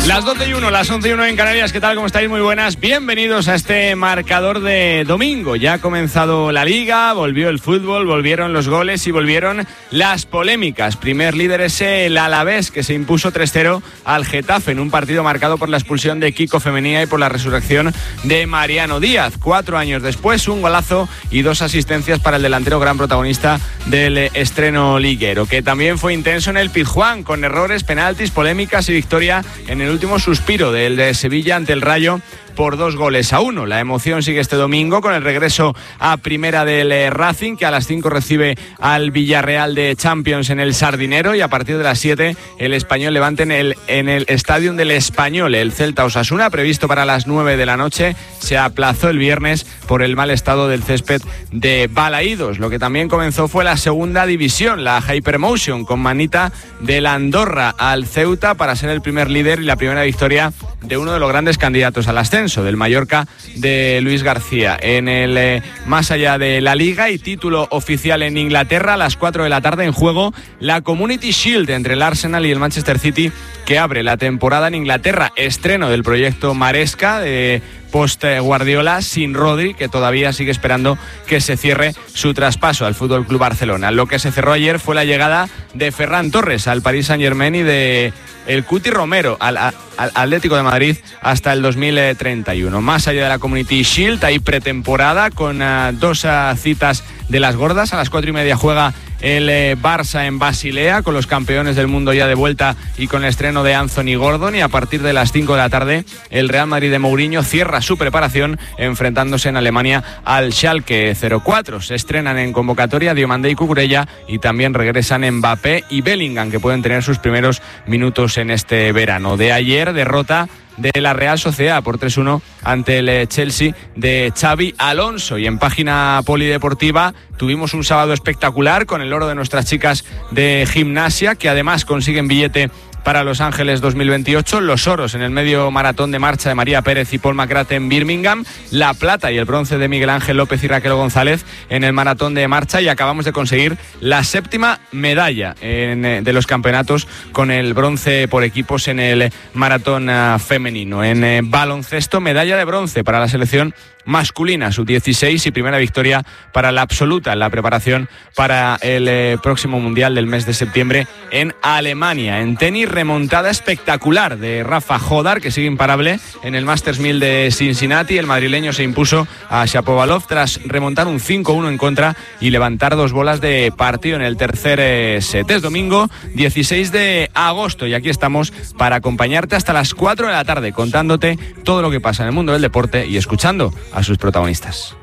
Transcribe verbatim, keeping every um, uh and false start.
Las doce y uno, las once y uno en Canarias. ¿Qué tal? ¿Cómo estáis? Muy buenas. Bienvenidos a este marcador de domingo. Ya ha comenzado la Liga, volvió el fútbol, volvieron los goles y volvieron las polémicas. Primer líder es el Alavés, que se impuso tres cero al Getafe en un partido marcado por la expulsión de Kiko Femenía y por la resurrección de Mariano Díaz. Cuatro años después, un golazo y dos asistencias para el delantero gran protagonista del estreno liguero, que también fue intenso en el Pizjuán, con errores, penaltis, polémicas y victoria en el último suspiro del de Sevilla ante el Rayo por dos goles a uno. La emoción sigue este domingo con el regreso a primera del eh, Racing, que a las cinco recibe al Villarreal de Champions en el Sardinero, y a partir de las siete el Español Levante en el, en el Estadio del Español. El Celta Osasuna, previsto para las nueve de la noche, se aplazó el viernes por el mal estado del césped de Balaídos. Lo que también comenzó fue la segunda división, la Hypermotion, con manita del Andorra al Ceuta para ser el primer líder y la primera victoria de uno de los grandes candidatos al ascenso, del Mallorca de Luis García. En el eh, más allá de la Liga y título oficial en Inglaterra, a las cuatro de la tarde en juego la Community Shield entre el Arsenal y el Manchester City, que abre la temporada en Inglaterra. Estreno del proyecto Maresca de post Guardiola, sin Rodri, que todavía sigue esperando que se cierre su traspaso al F C Barcelona. Lo que se cerró ayer fue la llegada de Ferran Torres al Paris Saint-Germain y de el Cuti Romero al, al Atlético de Madrid hasta el dos mil treinta y uno. Más allá de la Community Shield hay pretemporada con uh, dos uh, citas de las gordas. A las cuatro y media juega el eh, Barça en Basilea, con los campeones del mundo ya de vuelta y con el estreno de Anthony Gordon, y a partir de las cinco de la tarde el Real Madrid de Mourinho cierra su preparación enfrentándose en Alemania al Schalke cero cuatro. Se estrenan en convocatoria Diomandé y Cucurella, y también regresan Mbappé y Bellingham, que pueden tener sus primeros minutos en este verano. De ayer, derrota de la Real Sociedad por tres uno ante el Chelsea de Xavi Alonso. Y en página polideportiva tuvimos un sábado espectacular con el oro de nuestras chicas de gimnasia, que además consiguen billete para Los Ángeles dos mil veintiocho, los oros en el medio maratón de marcha de María Pérez y Paul McGrath en Birmingham, la plata y el bronce de Miguel Ángel López y Raquel González en el maratón de marcha, y acabamos de conseguir la séptima medalla en, de los campeonatos, con el bronce por equipos en el maratón uh, femenino. En eh, baloncesto, medalla de bronce para la selección masculina sub dieciséis y primera victoria para la absoluta en la preparación para el eh, próximo mundial del mes de septiembre en Alemania. En tenis, remontada espectacular de Rafa Jodar, que sigue imparable en el Masters mil de Cincinnati. El madrileño se impuso a Shapovalov tras remontar un cinco uno en contra y levantar dos bolas de partido en el tercer eh, set. Es domingo dieciséis de agosto y aquí estamos para acompañarte hasta las cuatro de la tarde, contándote todo lo que pasa en el mundo del deporte y escuchando a sus protagonistas.